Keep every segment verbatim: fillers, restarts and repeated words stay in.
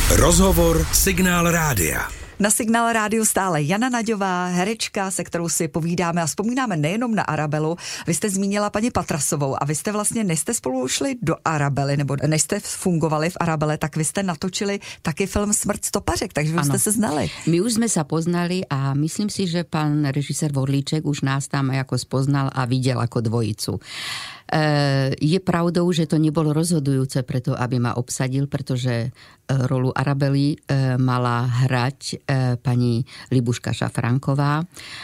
Rozhovor Signál rádia. Na Signál rádiu stále Jana Naďová, herečka, se kterou si povídáme a vzpomínáme nejenom na Arabelu. Vy jste zmínila paní Patrasovou a vy jste vlastně, než jste spolu šli do Arabely, nebo než jste fungovali v Arabele, tak vy jste natočili taky film Smrt stopařek, takže vy jste se znali. My už jsme se poznali a myslím si, že pan režisér Vorlíček už nás tam jako spoznal a viděl jako dvojicu. Je pravdou, že to nebolo rozhodujúce preto, aby ma obsadil, pretože rolu Arabely mala hrať pani Libuška Šafránková,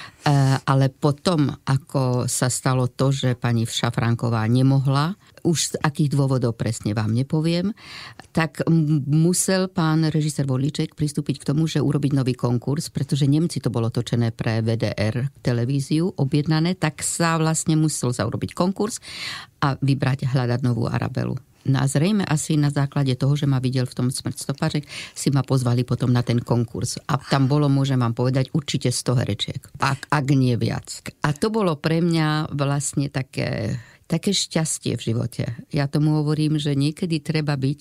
ale potom, ako sa stalo to, že pani Šafránková nemohla, už z akých dôvodov presne vám nepoviem, tak musel pán režisér Vorlíček pristúpiť k tomu, že urobiť nový konkurs, pretože Nemci to bolo točené pre vé dé er televíziu, objednané, tak sa vlastne musel sa urobiť konkurs a vybrať, hľadať novú Arabelu. No a zrejme asi na základe toho, že ma videl v tom Smrť stopařek, si ma pozvali potom na ten konkurs. A tam bolo, môžem vám povedať, určite sto herečiek. Ak, ak nie viac. A to bolo pre mňa vlastne také, také šťastie v živote. Ja tomu hovorím, že niekedy treba byť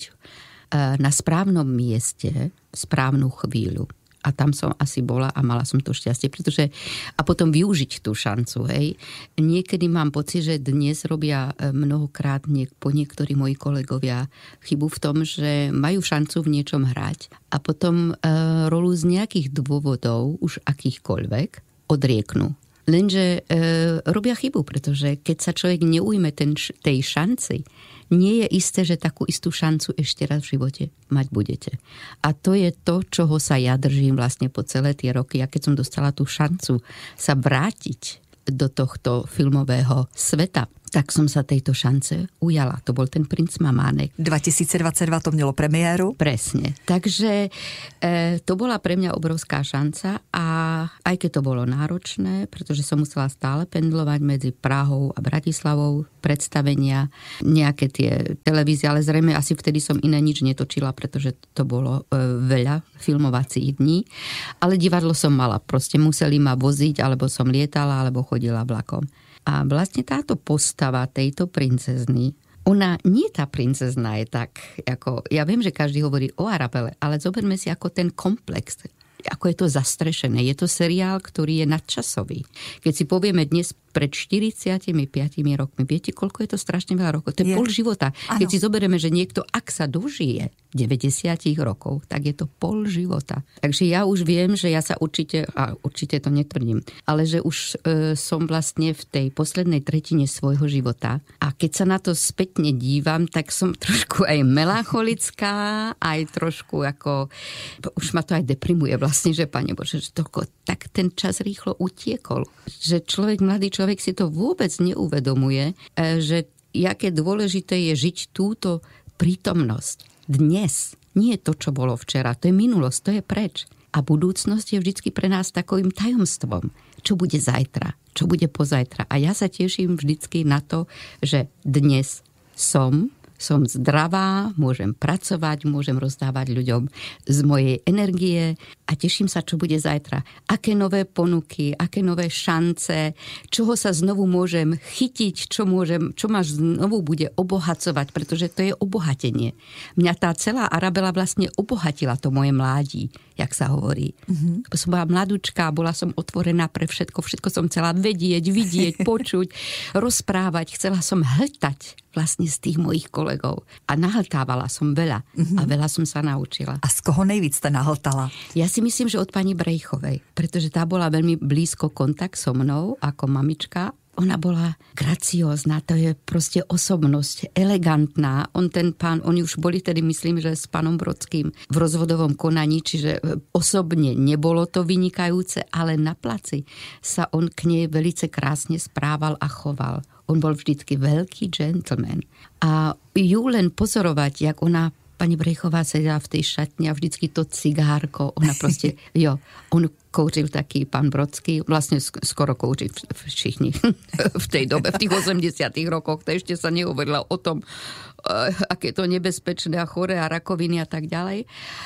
na správnom mieste, správnu chvíľu. A tam som asi bola a mala som to šťastie, pretože a potom využiť tú šancu, hej. Niekedy mám pocit, že dnes robia mnohokrát niek- po niektorí moji kolegovia chybu v tom, že majú šancu v niečom hrať a potom e, rolu z nejakých dôvodov, už akýchkoľvek, odrieknú. Lenže e, robia chybu, pretože keď sa človek neujme ten, tej šanci, nie je isté, že takú istú šancu ešte raz v živote mať budete. A to je to, čoho sa ja držím vlastne po celé tie roky. A keď som dostala tú šancu sa vrátiť do tohto filmového sveta, tak som sa tejto šance ujala. To bol ten Princ Mamánek. dvetisícdvadsaťdva to mělo premiéru? Presne. Takže e, to bola pre mňa obrovská šanca a aj keď to bolo náročné, pretože som musela stále pendlovať medzi Prahou a Bratislavou, predstavenia, nejaké tie televízie, ale zrejme asi vtedy som iné nič netočila, pretože to bolo e, veľa filmovacích dní. Ale divadlo som mala. Proste museli ma voziť, alebo som lietala, alebo chodila vlakom. A vlastne táto postava tejto princezny, ona nie tá princezna je tak, ako, ja viem, že každý hovorí o Arabele, ale zoberme si ako ten komplex, ako je to zastrešené. Je to seriál, ktorý je nadčasový. Keď si povieme dnes pred štyridsiatimi piatimi rokmi, viete, koľko je to strašne veľa rokov? To je, je. pol života. Ano. Keď si zoberieme, že niekto, ak sa dožije deväťdesiat rokov, tak je to pol života. Takže ja už viem, že ja sa určite, a určite to netvrdím, ale že už e, som vlastne v tej poslednej tretine svojho života a keď sa na to spätne dívam, tak som trošku aj melancholická, aj trošku ako, už ma to aj deprimuje vlastne, že Pane Bože, že toľko, tak ten čas rýchlo utiekol. Že človek, mladý človek si to vôbec neuvedomuje, že jaké dôležité je žiť túto prítomnosť dnes. Nie to, čo bolo včera. To je minulosť, to je preč. A budúcnosť je vždycky pre nás takovým tajomstvom. Čo bude zajtra? Čo bude pozajtra? A ja sa teším vždycky na to, že dnes som som zdravá, môžem pracovať, môžem rozdávať ľuďom z mojej energie a teším sa, čo bude zajtra. Aké nové ponuky, aké nové šance, čoho sa znovu môžem chytiť, čo, môžem, čo ma znovu bude obohacovať, pretože to je obohatenie. Mňa tá celá Arabela vlastne obohatila to moje mládí, jak sa hovorí. Mm-hmm. Som bola mladúčka, bola som otvorená pre všetko, všetko som chcela vedieť, vidieť, počuť, rozprávať, chcela som hltať vlastne z tých mojich kolegov. A nahltávala som veľa. Mm-hmm. A veľa som sa naučila. A z koho nejvíc ste nahltala? Ja si myslím, že od pani Brejchovej. Pretože tá bola veľmi blízko kontakt so mnou, ako mamička. Ona bola graciózna, to je proste osobnosť, elegantná. On ten pán, oni už boli tedy, myslím, že s pánom Brodským v rozvodovom konaní, čiže osobne nebolo to vynikajúce, ale na placi sa on k nej velice krásne správal a choval. On bol vždycky veľký gentleman. A ju len pozorovať, jak ona, pani Brejchová sedela v tej šatni a vždycky to cigárko, ona proste, jo, on kouřil taký pán Brodský, vlastne skoro kouřili všichni v tej dobe, v tých osemdesiatych rokoch, to ešte sa nehovorilo o tom, aké to nebezpečné a chore a rakoviny a tak ďalej.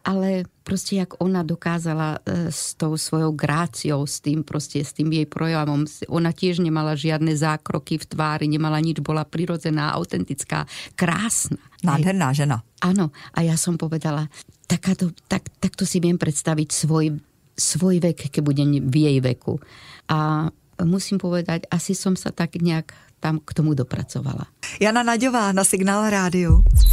ale proste jak ona dokázala e, s tou svojou gráciou, s tým proste, s tým jej projavom, ona tiež nemala žiadne zákroky v tvári, nemala nič, bola prirodzená, autentická, krásna. Nádherná žena. Áno, a ja som povedala, takáto, tak, takto si viem predstaviť svoj, svoj vek, keď budem v jej veku. A musím povedať, asi som sa tak nejak tam k tomu dopracovala. Jana Naďová na Signál rádiu.